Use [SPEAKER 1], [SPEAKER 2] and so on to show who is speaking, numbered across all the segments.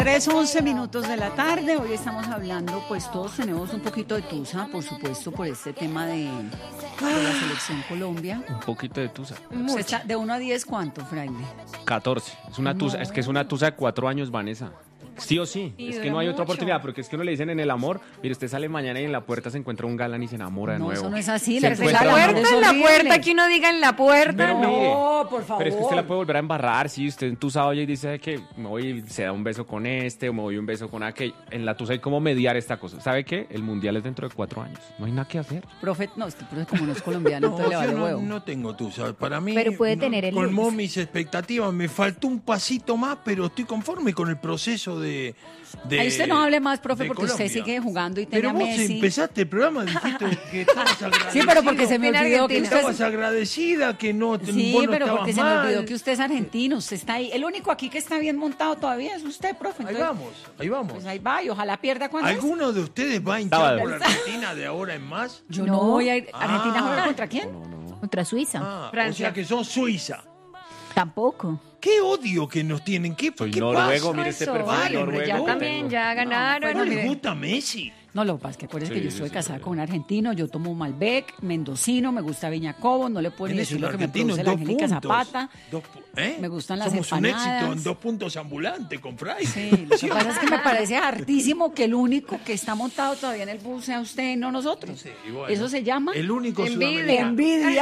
[SPEAKER 1] 3:11 de la tarde. Hoy estamos hablando, pues todos tenemos un poquito de tusa, por supuesto, por este tema de la selección Colombia.
[SPEAKER 2] Un poquito de tusa.
[SPEAKER 1] ¿Usted está de 1 a 10 cuánto, Fraile?
[SPEAKER 2] 14. Es una tusa, es que es una tusa de 4 años, Vanessa. Sí o sí,
[SPEAKER 3] Y
[SPEAKER 2] es que
[SPEAKER 3] dura
[SPEAKER 2] no hay otra
[SPEAKER 3] mucho.
[SPEAKER 2] oportunidad, porque es que uno le dicen en el amor, mire, usted sale mañana y en la puerta se encuentra un galán y se enamora de
[SPEAKER 1] No,
[SPEAKER 2] nuevo.
[SPEAKER 1] eso no es así.
[SPEAKER 2] Se
[SPEAKER 1] La
[SPEAKER 2] encuentra
[SPEAKER 3] La
[SPEAKER 1] Claro,
[SPEAKER 2] amor.
[SPEAKER 3] puerta,
[SPEAKER 1] es
[SPEAKER 3] en la
[SPEAKER 1] horrible.
[SPEAKER 3] puerta, que uno diga en la puerta,
[SPEAKER 2] Pero
[SPEAKER 3] no.
[SPEAKER 2] mire,
[SPEAKER 1] No, por favor.
[SPEAKER 2] Pero es que usted la puede volver a embarrar, si usted en tusa oye y dice que me voy, se da un beso con este, o me voy un beso con aquel. En la tusa hay como mediar esta cosa. ¿Sabe qué? El mundial es dentro de 4 años. No hay nada que hacer.
[SPEAKER 1] Profe, no, es que el profe como no es colombiano,
[SPEAKER 4] No,
[SPEAKER 1] entonces le
[SPEAKER 4] yo
[SPEAKER 1] vale huevo.
[SPEAKER 4] no tengo tusa. Para mí
[SPEAKER 5] Pero puede tener el
[SPEAKER 4] colmó
[SPEAKER 5] lunes.
[SPEAKER 4] mis expectativas. Me faltó un pasito más, pero estoy conforme con el proceso de
[SPEAKER 1] Ahí usted no hable más, profe,
[SPEAKER 4] de
[SPEAKER 1] porque usted
[SPEAKER 4] Colombia.
[SPEAKER 1] sigue jugando y tiene
[SPEAKER 4] Pero
[SPEAKER 1] a
[SPEAKER 4] vos
[SPEAKER 1] Messi.
[SPEAKER 4] empezaste el programa, dijiste que estabas agradecida.
[SPEAKER 1] Sí, pero porque se me
[SPEAKER 3] En
[SPEAKER 1] olvidó que
[SPEAKER 3] Argentina.
[SPEAKER 1] usted...
[SPEAKER 4] Estabas agradecida, que no
[SPEAKER 1] Sí,
[SPEAKER 4] vos no
[SPEAKER 1] pero
[SPEAKER 4] estabas
[SPEAKER 1] porque se me
[SPEAKER 4] mal.
[SPEAKER 1] olvidó que usted es argentino, usted está ahí. El único aquí que está bien montado todavía es usted, profe.
[SPEAKER 4] Ahí
[SPEAKER 1] Entonces,
[SPEAKER 4] vamos.
[SPEAKER 1] Pues ahí va y ojalá pierda cuando
[SPEAKER 4] ¿Alguno de ustedes va a hinchar
[SPEAKER 2] Sábado.
[SPEAKER 4] por Argentina de ahora en más?
[SPEAKER 1] Yo
[SPEAKER 5] No.
[SPEAKER 1] no voy a ir. ¿Argentina
[SPEAKER 4] Ah.
[SPEAKER 1] juega contra quién?
[SPEAKER 5] Contra Suiza.
[SPEAKER 4] Ah, o
[SPEAKER 3] Francia.
[SPEAKER 4] sea que son Suiza.
[SPEAKER 5] Tampoco.
[SPEAKER 4] Qué odio que nos tienen. ¿Qué
[SPEAKER 2] Soy
[SPEAKER 4] qué
[SPEAKER 2] noruego,
[SPEAKER 4] pasa?
[SPEAKER 2] mire este
[SPEAKER 3] Eso,
[SPEAKER 2] perfil
[SPEAKER 4] vale,
[SPEAKER 3] hombre,
[SPEAKER 2] noruego.
[SPEAKER 3] ya también,
[SPEAKER 2] tengo.
[SPEAKER 3] ya ganaron.
[SPEAKER 4] ¿No
[SPEAKER 1] mire.
[SPEAKER 4] les gusta Messi?
[SPEAKER 1] No, lo que pasa es que acuérdense
[SPEAKER 2] Sí,
[SPEAKER 1] que yo
[SPEAKER 2] sí,
[SPEAKER 1] estoy
[SPEAKER 2] sí,
[SPEAKER 1] casada
[SPEAKER 2] sí.
[SPEAKER 1] con un argentino, yo tomo Malbec, mendocino, me gusta Viña Cobos, no le puedo ni
[SPEAKER 4] Eres
[SPEAKER 1] decir
[SPEAKER 4] un
[SPEAKER 1] lo que me
[SPEAKER 4] argentino
[SPEAKER 1] produce
[SPEAKER 4] en
[SPEAKER 1] la
[SPEAKER 4] 2
[SPEAKER 1] Angélica
[SPEAKER 4] puntos.
[SPEAKER 1] Zapata.
[SPEAKER 4] ¿Eh?
[SPEAKER 1] Me gustan las
[SPEAKER 4] Somos un
[SPEAKER 1] empanadas.
[SPEAKER 4] éxito en 2 puntos ambulante con Fray.
[SPEAKER 1] Sí, lo que pasa es que me parece hartísimo que el único que está montado todavía en el bus sea usted y no nosotros.
[SPEAKER 4] Sí, y bueno,
[SPEAKER 1] Eso se llama
[SPEAKER 4] el único
[SPEAKER 3] Envidia.
[SPEAKER 4] sudamericano.
[SPEAKER 1] envidia.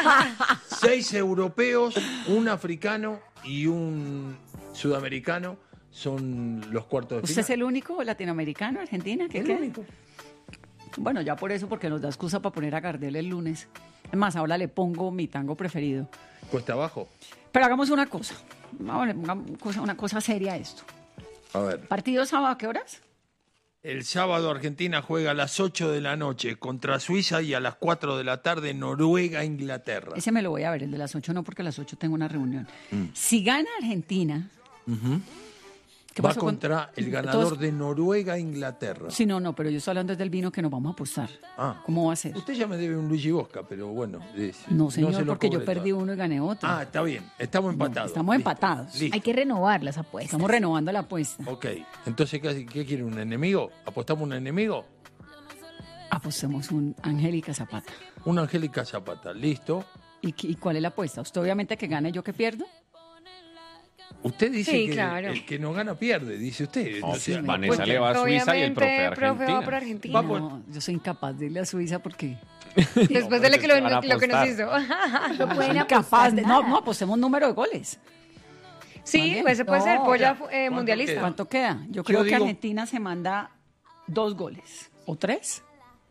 [SPEAKER 4] 6 europeos, un africano y un sudamericano son los cuartos de
[SPEAKER 1] ¿Usted
[SPEAKER 4] final.
[SPEAKER 1] es el único latinoamericano, Argentina? ¿Qué
[SPEAKER 4] El
[SPEAKER 1] queda?
[SPEAKER 4] único.
[SPEAKER 1] Bueno, ya por eso, porque nos da excusa para poner a Gardel el lunes. Es más, ahora le pongo mi tango preferido.
[SPEAKER 4] Cuesta abajo.
[SPEAKER 1] Pero hagamos una cosa. Vamos, una cosa seria a esto.
[SPEAKER 4] A ver.
[SPEAKER 1] ¿Partido sábado a qué horas?
[SPEAKER 4] El sábado Argentina juega a las 8 de la noche contra Suiza y a las 4 de la tarde Noruega-Inglaterra.
[SPEAKER 1] Ese me lo voy a ver, el de las 8 no, porque a las 8 tengo una reunión. Si gana Argentina... ¿Qué
[SPEAKER 4] Va
[SPEAKER 1] pasó con-
[SPEAKER 4] contra el ganador
[SPEAKER 1] Todos-
[SPEAKER 4] de Noruega-Inglaterra.
[SPEAKER 1] Sí, no, pero yo estoy hablando del vino que nos vamos a apostar.
[SPEAKER 4] Ah.
[SPEAKER 1] ¿Cómo va a ser?
[SPEAKER 4] Usted ya me debe un Luigi Bosca, pero bueno.
[SPEAKER 1] No, señor,
[SPEAKER 4] se lo
[SPEAKER 1] porque yo
[SPEAKER 4] cobre
[SPEAKER 1] perdí
[SPEAKER 4] todo.
[SPEAKER 1] uno y gané otro.
[SPEAKER 4] Ah, está bien. Estamos empatados.
[SPEAKER 1] estamos
[SPEAKER 4] Listo.
[SPEAKER 1] empatados.
[SPEAKER 4] Listo.
[SPEAKER 5] Hay que renovar las apuestas.
[SPEAKER 1] Estamos renovando la apuesta.
[SPEAKER 4] Ok. Entonces, ¿qué quiere? ¿Un enemigo? ¿Apostamos un enemigo?
[SPEAKER 1] Apostemos un Angélica Zapata.
[SPEAKER 4] Una Angélica Zapata. Listo.
[SPEAKER 1] ¿Y cuál es la apuesta? ¿Usted obviamente que gane, yo que pierdo?
[SPEAKER 4] Usted dice
[SPEAKER 3] Sí,
[SPEAKER 4] que
[SPEAKER 3] claro.
[SPEAKER 4] el que no gana pierde, dice usted.
[SPEAKER 2] No,
[SPEAKER 4] O sea,
[SPEAKER 1] sí,
[SPEAKER 2] Vanessa
[SPEAKER 1] pues,
[SPEAKER 2] le va a Suiza y el profe a
[SPEAKER 3] Profe va por
[SPEAKER 2] Argentina.
[SPEAKER 3] Argentina.
[SPEAKER 4] Vamos.
[SPEAKER 1] No, yo soy incapaz de irle a Suiza porque...
[SPEAKER 3] Después de lo que,
[SPEAKER 2] van a
[SPEAKER 3] lo que nos
[SPEAKER 2] apostar.
[SPEAKER 3] hizo.
[SPEAKER 5] No pueden
[SPEAKER 1] soy
[SPEAKER 5] apostar
[SPEAKER 1] incapaz de... No,
[SPEAKER 5] nada.
[SPEAKER 1] no, apostemos número de goles.
[SPEAKER 3] Sí,
[SPEAKER 1] También.
[SPEAKER 3] pues ese puede ser
[SPEAKER 1] No,
[SPEAKER 3] polla
[SPEAKER 4] ¿cuánto
[SPEAKER 3] mundialista.
[SPEAKER 4] queda?
[SPEAKER 1] ¿Cuánto queda? Yo creo que
[SPEAKER 4] digo-
[SPEAKER 1] Argentina se manda 2 goles. ¿O 3?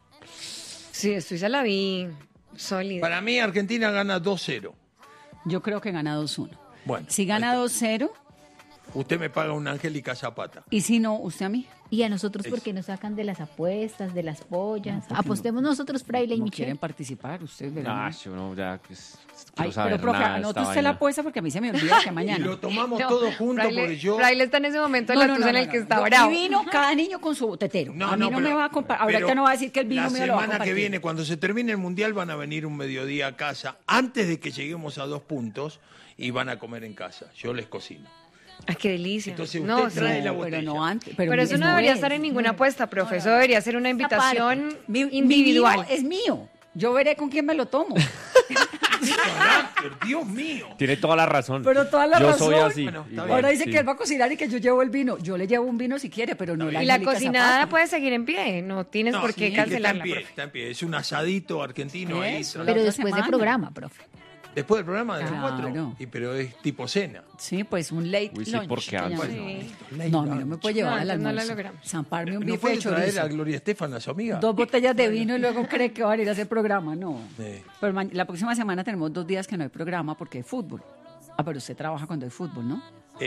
[SPEAKER 3] Sí, Suiza la vi sólida.
[SPEAKER 4] Para mí, Argentina gana 2-0.
[SPEAKER 1] Yo creo que gana 2-1.
[SPEAKER 4] Bueno,
[SPEAKER 1] Si gana 2-0,
[SPEAKER 4] usted me paga una Angélica Zapata.
[SPEAKER 1] y si no, usted a mí.
[SPEAKER 5] Y a nosotros porque nos sacan de las apuestas, de las pollas.
[SPEAKER 1] porque
[SPEAKER 5] Apostemos nosotros, Fraile y
[SPEAKER 1] No
[SPEAKER 5] Michelle.
[SPEAKER 1] quieren participar, ustedes verán.
[SPEAKER 2] Ah, yo no, ya que
[SPEAKER 1] Ay,
[SPEAKER 2] quiero saber
[SPEAKER 1] pero profe,
[SPEAKER 2] nada de
[SPEAKER 1] anote
[SPEAKER 2] esta
[SPEAKER 1] usted la
[SPEAKER 2] vaina.
[SPEAKER 1] apuesta porque a mí se me olvida que
[SPEAKER 4] Y
[SPEAKER 1] mañana.
[SPEAKER 4] lo tomamos
[SPEAKER 3] No,
[SPEAKER 4] todos juntos porque yo...
[SPEAKER 3] Fraile está en ese momento de
[SPEAKER 1] No,
[SPEAKER 3] la
[SPEAKER 1] no,
[SPEAKER 3] tusa
[SPEAKER 1] no,
[SPEAKER 3] en el
[SPEAKER 1] no,
[SPEAKER 3] que
[SPEAKER 1] no.
[SPEAKER 3] está
[SPEAKER 1] Yo-
[SPEAKER 3] bravo.
[SPEAKER 1] Mi vino, cada niño con su tetero. a mí no
[SPEAKER 4] pero-
[SPEAKER 1] me va a comparar. Ahorita
[SPEAKER 4] pero
[SPEAKER 1] no va a decir que el vino mío lo va a
[SPEAKER 4] La semana
[SPEAKER 1] compartir.
[SPEAKER 4] que viene, cuando se termine el Mundial, van a venir un mediodía a casa, antes de que lleguemos a 2 puntos, y van a comer en casa. Yo les cocino.
[SPEAKER 3] Ay, qué delicia.
[SPEAKER 4] Entonces usted
[SPEAKER 3] No,
[SPEAKER 4] trae
[SPEAKER 3] sí.
[SPEAKER 4] la
[SPEAKER 1] Pero
[SPEAKER 4] botella.
[SPEAKER 1] no antes.
[SPEAKER 3] Pero eso no
[SPEAKER 1] es
[SPEAKER 3] debería
[SPEAKER 1] es.
[SPEAKER 3] estar en ninguna apuesta, profe. Eso debería ser una invitación
[SPEAKER 1] Mi
[SPEAKER 3] individual.
[SPEAKER 1] vino es mío. Yo veré con quién me lo tomo.
[SPEAKER 4] ¡Qué carácter! ¡Dios mío!
[SPEAKER 2] Tiene toda la razón.
[SPEAKER 1] Pero toda la
[SPEAKER 2] yo
[SPEAKER 1] razón.
[SPEAKER 2] soy así.
[SPEAKER 4] Bueno, está
[SPEAKER 2] igual,
[SPEAKER 4] bien.
[SPEAKER 1] Ahora dice
[SPEAKER 2] sí.
[SPEAKER 1] que él va a cocinar y que yo llevo el vino. Yo le llevo un vino si quiere, pero no la
[SPEAKER 3] Y la
[SPEAKER 1] Angélica
[SPEAKER 3] cocinada
[SPEAKER 1] Zapata.
[SPEAKER 3] puede seguir en pie. No tienes por qué
[SPEAKER 4] sí,
[SPEAKER 3] cancelarla,
[SPEAKER 4] que
[SPEAKER 3] profe.
[SPEAKER 4] está en pie. Es un asadito argentino ahí.
[SPEAKER 1] Eso,
[SPEAKER 5] Pero
[SPEAKER 1] otra
[SPEAKER 5] después
[SPEAKER 1] semana.
[SPEAKER 5] del programa, profe.
[SPEAKER 4] Después del programa de las
[SPEAKER 1] Claro.
[SPEAKER 4] 4. Pero es tipo cena.
[SPEAKER 1] Sí, pues un late
[SPEAKER 2] Uy, sí,
[SPEAKER 1] lunch.
[SPEAKER 2] porque
[SPEAKER 1] que
[SPEAKER 2] antes-
[SPEAKER 1] llaman.
[SPEAKER 3] Sí.
[SPEAKER 1] No, a mí no me puede llevar
[SPEAKER 3] No,
[SPEAKER 1] al
[SPEAKER 3] entonces no la
[SPEAKER 1] almuerzo.
[SPEAKER 3] logramos.
[SPEAKER 1] Zamparme un
[SPEAKER 4] ¿No
[SPEAKER 1] bife de
[SPEAKER 4] puede traer
[SPEAKER 1] chorizo.
[SPEAKER 4] a Gloria Estefan, a su amiga?
[SPEAKER 1] 2 botellas de vino y luego cree que va a ir a hacer programa. No.
[SPEAKER 4] Sí.
[SPEAKER 1] Pero la próxima semana tenemos 2 días que no hay programa porque hay fútbol. Ah, pero usted trabaja cuando hay fútbol, ¿no?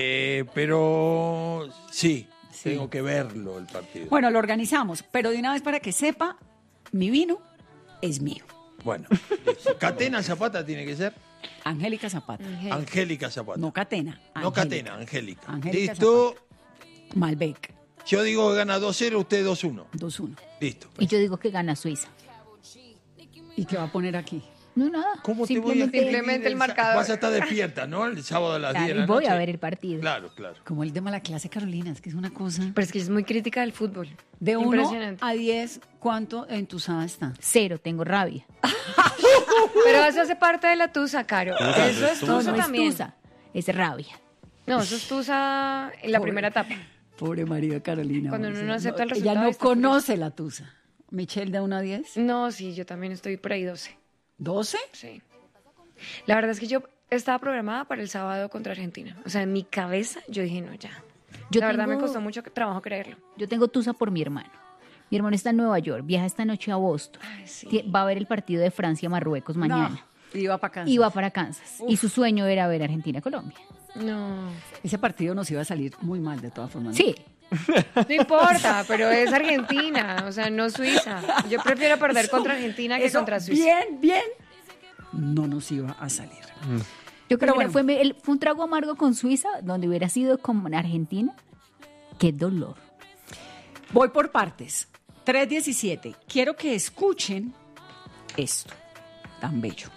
[SPEAKER 4] Pero sí,
[SPEAKER 1] Sí.
[SPEAKER 4] tengo que verlo el partido.
[SPEAKER 1] Bueno, lo organizamos, pero de una vez para que sepa, mi vino es mío.
[SPEAKER 4] Bueno, Catena Zapata tiene que ser.
[SPEAKER 1] Angélica Zapata.
[SPEAKER 4] Angélica Zapata.
[SPEAKER 1] No Catena.
[SPEAKER 4] No
[SPEAKER 1] Angélica.
[SPEAKER 4] Catena, Angélica.
[SPEAKER 1] Angélica
[SPEAKER 4] Listo.
[SPEAKER 1] Malbec,
[SPEAKER 4] Yo digo que gana 2-0, usted 2-1.
[SPEAKER 1] 2-1.
[SPEAKER 4] Listo.
[SPEAKER 5] Y yo digo que gana Suiza.
[SPEAKER 1] ¿Y qué va a poner aquí?
[SPEAKER 5] No, nada.
[SPEAKER 4] ¿Cómo te voy a
[SPEAKER 3] Simplemente el marcador.
[SPEAKER 4] Vas a estar despierta, ¿no? El sábado a las 10 de
[SPEAKER 5] Claro,
[SPEAKER 4] la
[SPEAKER 5] y voy
[SPEAKER 4] noche.
[SPEAKER 5] a ver el partido.
[SPEAKER 4] Claro, claro.
[SPEAKER 1] Como el de mala clase, Carolina, es que es una cosa.
[SPEAKER 3] Pero es que es muy crítica del fútbol.
[SPEAKER 1] De 1
[SPEAKER 3] Impresionante.
[SPEAKER 1] a 10, ¿cuánto entusada está?
[SPEAKER 5] 0, tengo rabia.
[SPEAKER 3] Pero eso hace parte de la tusa, Caro. Eso es
[SPEAKER 5] No,
[SPEAKER 3] tusa
[SPEAKER 5] no es
[SPEAKER 3] también.
[SPEAKER 5] tusa, es rabia.
[SPEAKER 3] No, eso es tusa en la primera etapa.
[SPEAKER 1] Pobre María Carolina.
[SPEAKER 3] Cuando
[SPEAKER 1] o
[SPEAKER 3] uno
[SPEAKER 1] sea,
[SPEAKER 3] no acepta el
[SPEAKER 1] Ella
[SPEAKER 3] resultado,
[SPEAKER 1] no
[SPEAKER 3] está furiosa.
[SPEAKER 1] conoce la tusa. Michelle, de 1 a 10.
[SPEAKER 3] No, sí, yo también estoy por ahí 12.
[SPEAKER 1] ¿12?
[SPEAKER 3] Sí. La verdad es que yo estaba programada para el sábado contra Argentina. O sea, en mi cabeza yo dije, no, ya.
[SPEAKER 5] Yo
[SPEAKER 3] La verdad me
[SPEAKER 5] tengo-
[SPEAKER 3] costó mucho trabajo creerlo.
[SPEAKER 5] Yo tengo tusa por mi hermano. Mi hermano está en Nueva York, viaja esta noche a Boston.
[SPEAKER 3] Ay, sí.
[SPEAKER 5] Va a ver el partido de Francia-Marruecos mañana.
[SPEAKER 1] No, iba para acá.
[SPEAKER 5] Y va para Kansas. Y su sueño era ver Argentina-Colombia.
[SPEAKER 3] No.
[SPEAKER 1] Ese partido nos iba a salir muy mal de todas formas. ¿no?
[SPEAKER 5] Sí,
[SPEAKER 3] No importa, pero es Argentina, o sea, no Suiza. Yo prefiero perder contra Argentina que
[SPEAKER 1] Eso,
[SPEAKER 3] contra Suiza.
[SPEAKER 1] bien, no nos iba a salir.
[SPEAKER 5] yo creo
[SPEAKER 1] Pero
[SPEAKER 5] que fue un trago amargo con Suiza, donde hubiera sido con Argentina. Qué dolor.
[SPEAKER 1] Voy por partes. 3:17. Quiero que escuchen esto tan bello.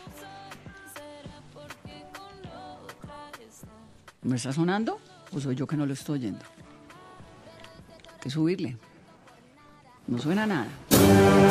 [SPEAKER 1] ¿Me está sonando o soy yo que no lo estoy oyendo? Hay que subirle. No suena nada.